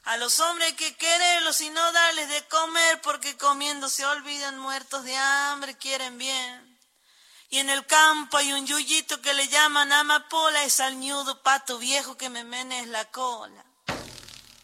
A los hombres hay que quererlos y no darles de comer, porque comiendo se olvidan, muertos de hambre quieren bien. Y en el campo hay un yuyito que le llaman amapola, es al ñudo pato viejo que me menes la cola.